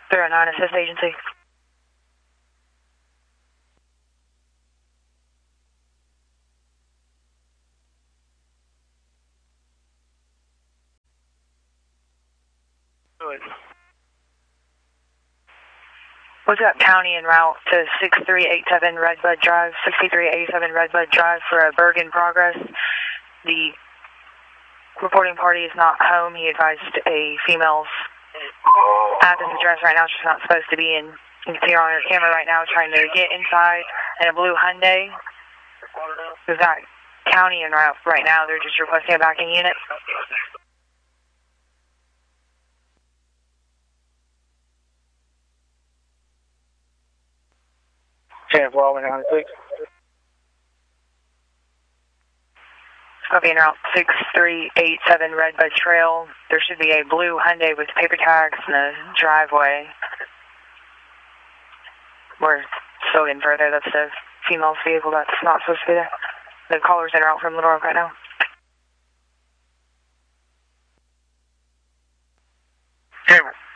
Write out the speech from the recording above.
309 Assist Agency. What's up, County en route to 6387 Redbud Drive, 6387 Redbud Drive for a Bergen progress. The reporting party is not home. He advised a female's at this address right now. She's not supposed to be in. You can see her on her camera right now trying to get inside in a blue Hyundai. We've got County en route right now. They're just requesting a backing unit. For Albany 96. Copy en route 6387 Redbud Trail. There should be a blue Hyundai with paper tags in the driveway. We're still getting further. That's the female's vehicle that's not supposed to be there. The caller's en route from Little Rock right now. Camera.